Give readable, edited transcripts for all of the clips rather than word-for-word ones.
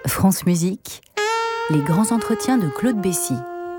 France Musique, les grands entretiens de Claude Bessy.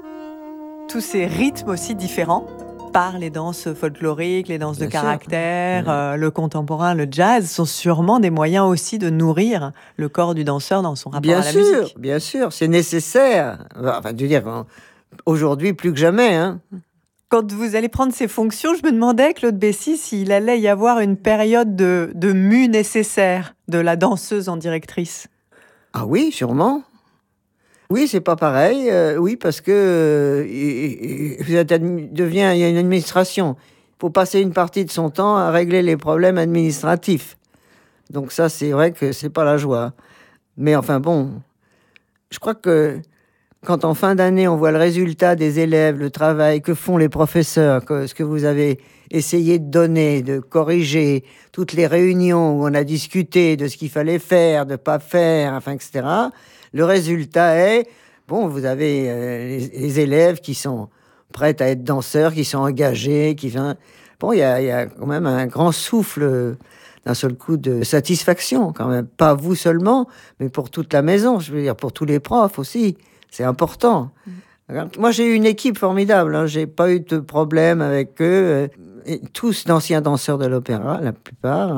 Tous ces rythmes aussi différents par les danses folkloriques, les danses de caractère, le contemporain, le jazz, sont sûrement des moyens aussi de nourrir le corps du danseur dans son rapport à la musique. Bien sûr, c'est nécessaire. Enfin, je veux dire, aujourd'hui plus que jamais. Quand vous allez prendre ces fonctions, je me demandais, Claude Bessy, s'il allait y avoir une période de mue nécessaire de la danseuse en directrice. Ah oui, sûrement. Oui, c'est pas pareil. Oui, parce que il y a une administration. Il faut passer une partie de son temps à régler les problèmes administratifs. Donc ça, c'est vrai que c'est pas la joie. Mais enfin bon, je crois que quand en fin d'année, on voit le résultat des élèves, le travail que font les professeurs, ce que vous avez essayé de donner, de corriger, toutes les réunions où on a discuté de ce qu'il fallait faire, de pas faire, enfin, etc. Le résultat est, bon, vous avez les élèves qui sont prêts à être danseurs, qui sont engagés, Bon, il y a quand même un grand souffle d'un seul coup de satisfaction, quand même. Pas vous seulement, mais pour toute la maison, je veux dire, pour tous les profs aussi. C'est important. Moi, j'ai eu une équipe formidable. J'ai pas eu de problème avec eux. Tous d'anciens danseurs de l'opéra, la plupart.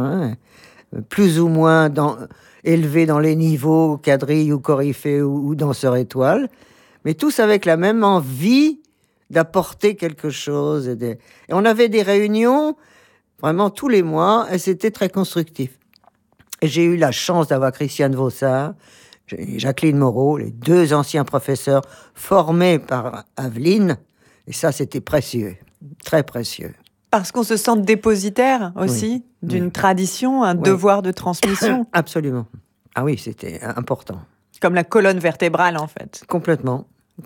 Plus ou moins élevés dans les niveaux, quadrilles ou coryphées ou danseurs étoiles. Mais tous avec la même envie d'apporter quelque chose. Et on avait des réunions vraiment tous les mois et c'était très constructif. Et j'ai eu la chance d'avoir Christiane Vaussard, Jacqueline Moreau, les deux anciens professeurs formés par Aveline. Et ça, c'était précieux, très précieux. Parce qu'on se sent dépositaire aussi d'une tradition, un devoir de transmission. Absolument. Ah oui, c'était important. Comme la colonne vertébrale, en fait. Complètement.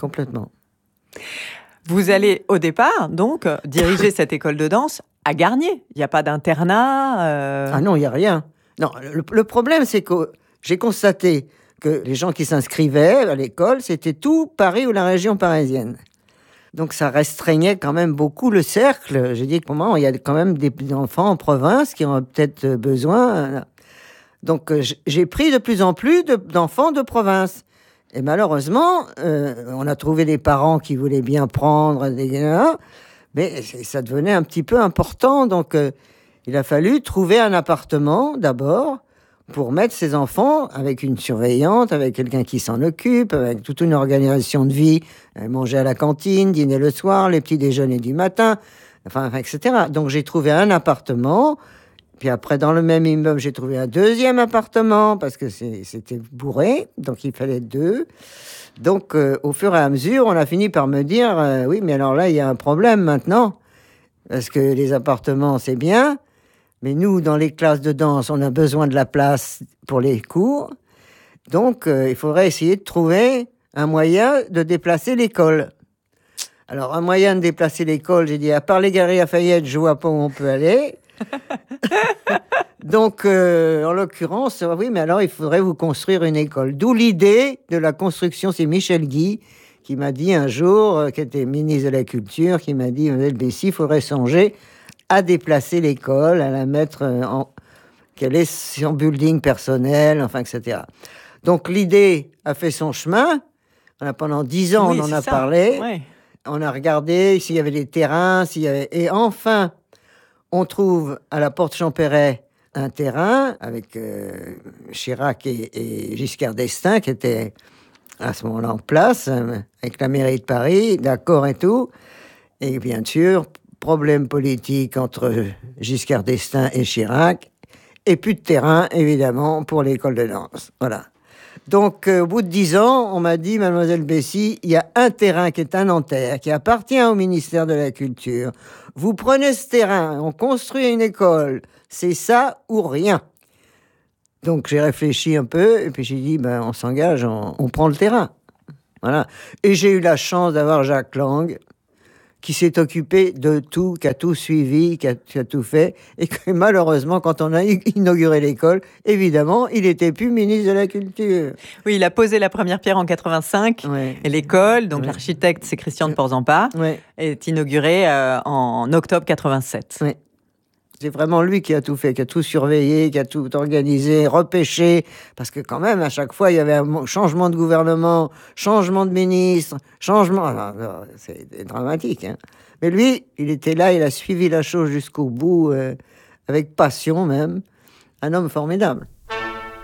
Vous allez, au départ, donc, diriger cette école de danse à Garnier. Il n'y a pas d'internat Ah non, il n'y a rien. Non, le problème, c'est que j'ai constaté que les gens qui s'inscrivaient à l'école, c'était tout Paris ou la région parisienne. Donc ça restreignait quand même beaucoup le cercle. J'ai dit comment il y a quand même des enfants en province qui ont peut-être besoin. Donc j'ai pris de plus en plus d'enfants de province. Et malheureusement, on a trouvé des parents qui voulaient bien prendre mais ça devenait un petit peu important. Donc il a fallu trouver un appartement d'abord pour mettre ses enfants avec une surveillante, avec quelqu'un qui s'en occupe, avec toute une organisation de vie, manger à la cantine, dîner le soir, les petits déjeuners du matin, enfin, etc. Donc j'ai trouvé un appartement, puis après dans le même immeuble, j'ai trouvé un deuxième appartement, parce que c'était bourré, donc il fallait deux. Donc au fur et à mesure, on a fini par me dire, oui, mais alors là, il y a un problème maintenant, parce que les appartements, c'est bien, mais nous, dans les classes de danse, on a besoin de la place pour les cours. Donc, il faudrait essayer de trouver un moyen de déplacer l'école. Alors, un moyen de déplacer l'école, j'ai dit, à part les Galeries Lafayette, je vois pas où on peut aller. Donc, en l'occurrence, oui, mais alors, il faudrait vous construire une école. D'où l'idée de la construction, c'est Michel Guy qui m'a dit un jour, qui était ministre de la Culture, qui m'a dit, Mademoiselle Bessy, il faudrait songer à déplacer l'école, à la mettre quel est son building personnel, enfin, etc. Donc, l'idée a fait son chemin. Pendant 10 ans, on en a parlé. Ouais. On a regardé s'il y avait des terrains, et enfin, on trouve à la Porte Champéret un terrain avec Chirac et Giscard d'Estaing qui étaient à ce moment-là en place, avec la mairie de Paris, d'accord et tout. Et bien sûr, problème politique entre Giscard d'Estaing et Chirac, et plus de terrain, évidemment, pour l'école de danse. Voilà. Donc, au bout de 10 ans, on m'a dit, Mademoiselle Bessy, il y a un terrain qui est à Nanterre, qui appartient au ministère de la Culture. Vous prenez ce terrain, on construit une école, c'est ça ou rien. Donc, j'ai réfléchi un peu, et puis j'ai dit, on s'engage, on prend le terrain. Voilà. Et j'ai eu la chance d'avoir Jacques Lang, qui s'est occupé de tout, qui a tout suivi, qui a tout fait, et que malheureusement, quand on a inauguré l'école, évidemment, il n'était plus ministre de la Culture. Oui, il a posé la première pierre en 85, et l'école, donc l'architecte, c'est Christian de Portzamparc, est inaugurée en octobre 87. C'est vraiment lui qui a tout fait, qui a tout surveillé, qui a tout organisé, repêché. Parce que quand même, à chaque fois, il y avait un changement de gouvernement, changement de ministre, changement... C'est dramatique. Hein. Mais lui, il était là, il a suivi la chose jusqu'au bout, avec passion même. Un homme formidable.